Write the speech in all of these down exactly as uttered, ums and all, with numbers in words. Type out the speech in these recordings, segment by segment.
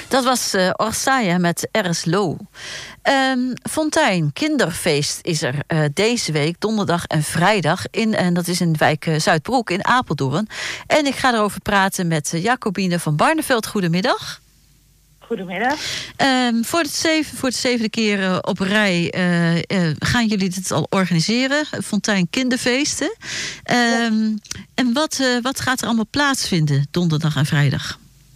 Dat was uh, Orsaya met Eris Low. Um, Fontijn Kinderfeest is er uh, deze week, donderdag en vrijdag. In, en dat is in de wijk uh, Zuidbroek in Apeldoorn. En ik ga erover praten met uh, Jacobine van Barneveld. Goedemiddag. Goedemiddag. Um, voor, het zeven, voor de zevende keer uh, op rij uh, uh, gaan jullie dit al organiseren. Fontijn Kinderfeesten. Um, ja. En wat, uh, wat gaat er allemaal plaatsvinden donderdag en vrijdag?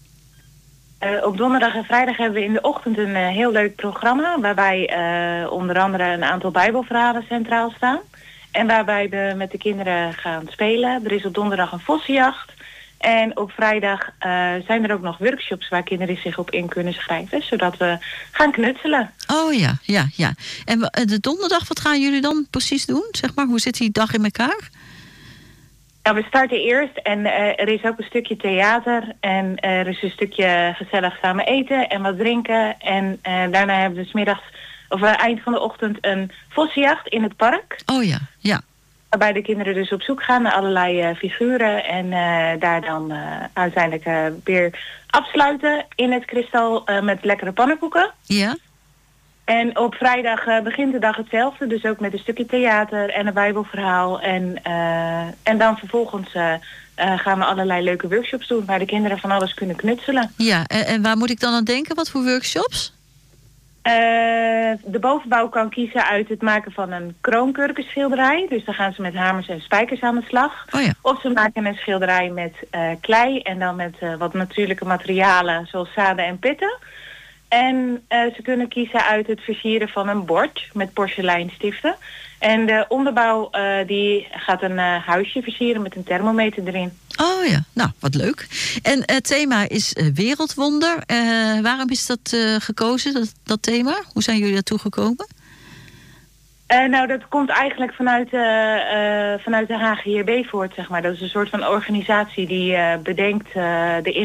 Uh, op donderdag en vrijdag hebben we in de ochtend een uh, heel leuk programma. Waarbij uh, onder andere een aantal bijbelverhalen centraal staan. En waarbij we met de kinderen gaan spelen. Er is op donderdag een vossenjacht. En op vrijdag uh, zijn er ook nog workshops waar kinderen zich op in kunnen schrijven. Zodat we gaan knutselen. Oh ja, ja, ja. En de donderdag, wat gaan jullie dan precies doen? Zeg maar, hoe zit die dag in elkaar? Nou, we starten eerst en uh, er is ook een stukje theater. En uh, er is een stukje gezellig samen eten en wat drinken. En uh, daarna hebben we 's middags, of uh, eind van de ochtend een vossenjacht in het park. Oh ja, ja. Waarbij de kinderen dus op zoek gaan naar allerlei uh, figuren. En uh, daar dan uh, uiteindelijk uh, weer afsluiten in het kristal uh, met lekkere pannenkoeken. Ja. En op vrijdag uh, begint de dag hetzelfde. Dus ook met een stukje theater en een bijbelverhaal. En, uh, en dan vervolgens uh, uh, gaan we allerlei leuke workshops doen. Waar de kinderen van alles kunnen knutselen. Ja, en, en waar moet ik dan aan denken? Wat voor workshops? Uh, de bovenbouw kan kiezen uit het maken van een kroonkurkenschilderij. Dus dan gaan ze met hamers en spijkers aan de slag. Oh ja. Of ze maken een schilderij met uh, klei en dan met uh, wat natuurlijke materialen zoals zaden en pitten. En uh, ze kunnen kiezen uit het versieren van een bord met porseleinstiften. En de onderbouw uh, die gaat een uh, huisje versieren met een thermometer erin. Oh ja, nou, wat leuk. En het uh, thema is uh, wereldwonder. Uh, waarom is dat uh, gekozen, dat, dat thema? Hoe zijn jullie daartoe gekomen? Uh, nou, dat komt eigenlijk vanuit, uh, uh, vanuit de H G R B voort, zeg maar. Dat is een soort van organisatie die uh, bedenkt uh, de